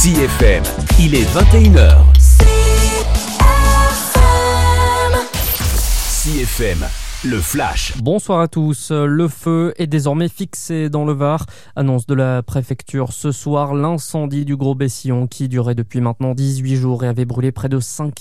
CFM, il est 21h. CFM, le flash. Bonsoir à tous. Le feu est désormais fixé dans le Var. Annonce de la préfecture ce soir. L'incendie du Gros Bessillon qui durait depuis maintenant 18 jours et avait brûlé près de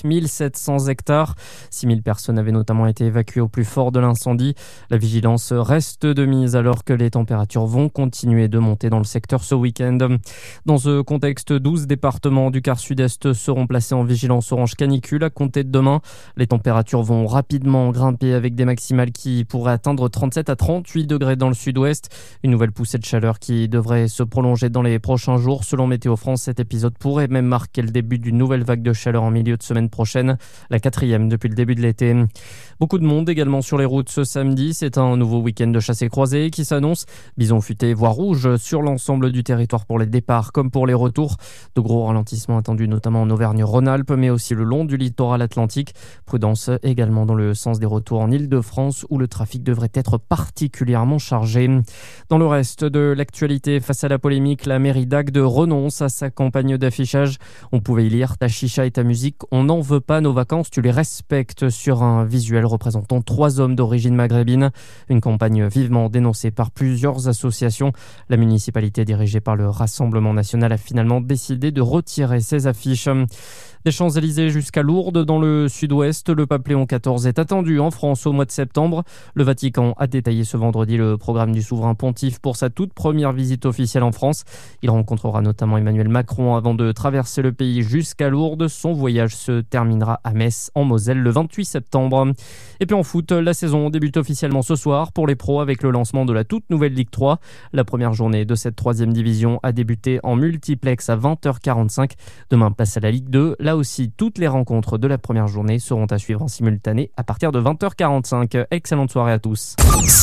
5700 hectares. 6000 personnes avaient notamment été évacuées au plus fort de l'incendie. La vigilance reste de mise alors que les températures vont continuer de monter dans le secteur ce week-end. Dans ce contexte, 12 départements du quart sud-est seront placés en vigilance orange canicule à compter de demain. Les températures vont rapidement grimper avec des maximales qui pourraient atteindre 37 à 38 degrés dans le sud-ouest. Une nouvelle poussée de chaleur qui devrait se prolonger dans les prochains jours. Selon Météo France, cet épisode pourrait même marquer le début d'une nouvelle vague de chaleur en milieu de semaine prochaine, la 4e depuis le début de l'été. Beaucoup de monde également sur les routes ce samedi. C'est un nouveau week-end de chasse et croisée qui s'annonce. Bison futé, voire rouge sur l'ensemble du territoire pour les départs comme pour les retours. De gros ralentissements attendus notamment en Auvergne-Rhône-Alpes, mais aussi le long du littoral atlantique. Prudence également dans le sens des retours en Île-de-France où le trafic devrait être particulièrement chargé. Dans le reste de l'actualité, face à la polémique, la mairie d'Agde renonce à sa campagne d'affichage. On pouvait y lire « Ta chicha et ta musique, on n'en veut pas, nos vacances, tu les respectes » sur un visuel représentant 3 hommes d'origine maghrébine. Une campagne vivement dénoncée par plusieurs associations. La municipalité dirigée par le Rassemblement national a finalement décidé de retirer ses affiches. Des Champs-Élysées jusqu'à Lourdes, dans le sud-ouest, le pape Léon XIV est attendu en France au mois de septembre. Le Vatican a détaillé ce vendredi le programme du souverain pontife pour sa toute première visite officielle en France. Il rencontrera notamment Emmanuel Macron avant de traverser le pays jusqu'à Lourdes. Son voyage se terminera à Metz, en Moselle, le 28 septembre. Et puis en foot, la saison débute officiellement ce soir pour les pros avec le lancement de la toute nouvelle Ligue 3. La première journée de cette 3e division a débuté en multiplex à 20h45. Demain, place à la Ligue 2. Là aussi, toutes les rencontres de la première journée seront à suivre en simultané à partir de 20h45. Excellente soirée à tous.